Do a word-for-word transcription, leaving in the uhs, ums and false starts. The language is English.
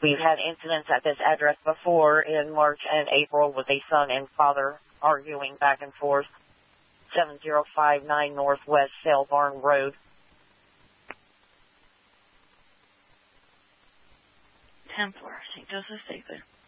We've had incidents at this address before in March and April with a son and father arguing back and forth. seven zero five nine Northwest Sale Barn Road. ten four, Saint Joseph, stay there.